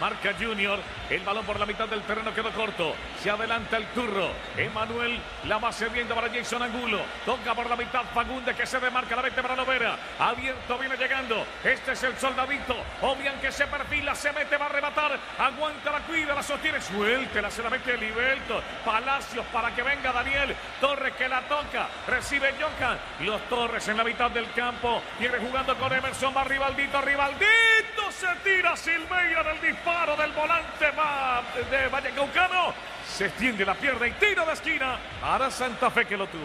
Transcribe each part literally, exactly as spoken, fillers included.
Marca Junior. El balón por la mitad del terreno quedó corto. Se adelanta el turro. Emanuel la va cediendo para Jason Angulo. Toca por la mitad Fagundes que se demarca. La vete para Lovera. Abierto viene llegando. Este es el soldadito. Obian que se perfila. Se mete, va a rematar. Aguanta, la cuida, la sostiene. Suéltela. Se la mete Livelto. Palacios para que venga Daniel Torres que la toca. Recibe Johan. Los Torres en la mitad del campo. Viene jugando con Emerson. Va Rivaldito. Rivaldito se tira Silveira del disparo del volante va de Vallecaucano. Se extiende la pierna y tiro de esquina para Santa Fe que lo tuvo.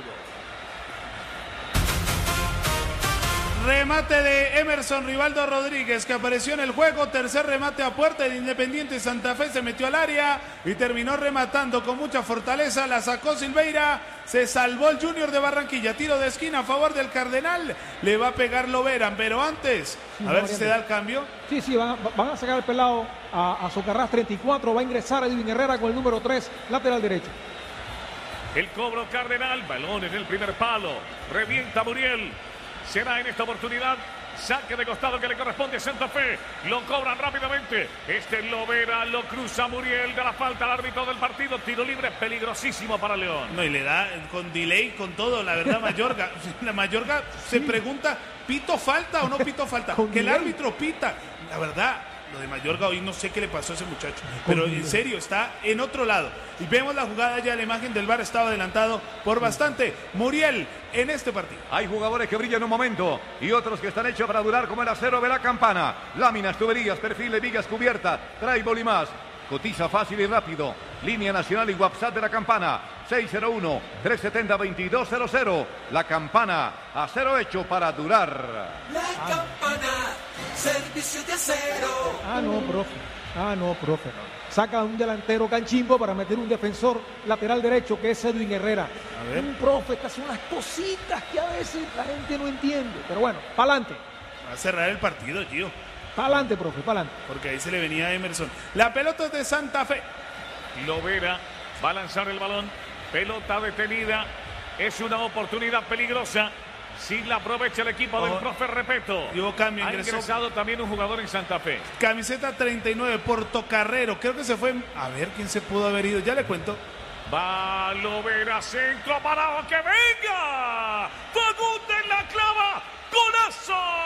Remate de Emerson Rivaldo Rodríguez que apareció en el juego. Tercer remate a puerta de Independiente Santa Fe. Se metió al área y terminó rematando con mucha fortaleza. La sacó Silveira. Se salvó el Junior de Barranquilla. Tiro de esquina a favor del Cardenal. Le va a pegar Lovera. Pero antes, a ver si se da el cambio. Sí, sí, van a, van a sacar el pelado a, a Socarrás treinta y cuatro. Va a ingresar Edwin Herrera con el número tres, lateral derecho. El cobro Cardenal. Balón en el primer palo. Revienta Muriel. Será en esta oportunidad saque de costado que le corresponde a Santa Fe. Lo cobran rápidamente. Este Lovera lo cruza Muriel. De la falta al árbitro del partido. Tiro libre peligrosísimo para León. No, y le da con delay, con todo. La verdad, Mayorga. La Mayorga se pregunta, ¿pito falta o no pito falta? Que el árbitro pita. La verdad, lo de Mayorga hoy no sé qué le pasó a ese muchacho. Pero en serio, está en otro lado. Y vemos la jugada ya, la imagen del V A R estaba adelantado por bastante. Muriel en este partido. Hay jugadores que brillan un momento y otros que están hechos para durar, como el acero de la Campana. Láminas, tuberías, perfil de vigas cubierta, drywall y más. Cotiza fácil y rápido. Línea nacional y WhatsApp de la Campana. seis cero uno, tres siete cero, dos dos cero cero. La Campana, acero hecho para durar. La Campana, servicio de acero. Ah, no, profe. Ah, no, profe. Saca un delantero canchimbo para meter un defensor lateral derecho que es Edwin Herrera. A ver. Un profe que hace unas cositas que a veces la gente no entiende. Pero bueno, pa'lante. Va a cerrar el partido, tío. Pa'lante, profe, pa'lante. Porque ahí se le venía a Emerson. La pelota es de Santa Fe. Lovera va a lanzar el balón. Pelota detenida. Es una oportunidad peligrosa. Si la aprovecha el equipo del Ojo. profe Repeto. Y hubo cambio, ha ingresó. ingresado también un jugador en Santa Fe. Camiseta treinta y nueve, Portocarrero. Creo que se fue. A ver quién se pudo haber ido. Ya le cuento. Va Lovera, centro parado, que venga. Fagundes la clava. ¡Golazo!